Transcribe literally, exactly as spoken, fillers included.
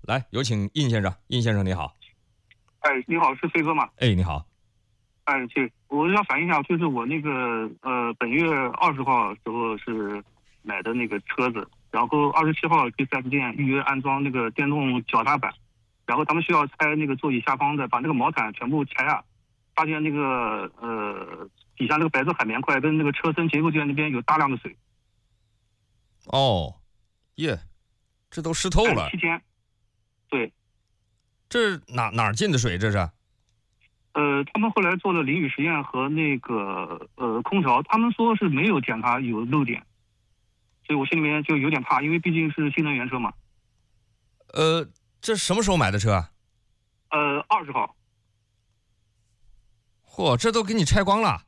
来，有请印先生。印先生你好。 哎，你好，是飞哥吗？ 哎，你好。 哎，对，我想反映一下，就是我那个呃，本月二十号时候是买的那个车子，然后二十七号去四 S 店预约安装那个电动脚踏板，然后他们需要拆那个座椅下方的，把那个毛毯全部拆下，发现那个呃底下那个白色海绵块跟那个车身结构件那边有大量的水。 哦，耶，这都湿透了。 七天。对。 这哪哪儿进的水？这是？ 呃，他们后来做了淋雨实验和那个呃空调，他们说是没有检查有漏点，所以我心里面就有点怕，因为毕竟是新能源车嘛。 呃，这什么时候买的车啊？ 呃，二十号。 嚯，这都给你拆光了。